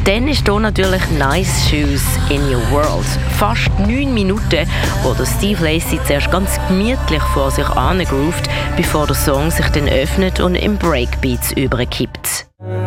Dann ist hier natürlich «Nice Shoes in Your World». Fast 9 Minuten, wo der Steve Lacy zuerst ganz gemütlich vor sich angroovt, bevor der Song sich dann öffnet und in Breakbeats überkippt.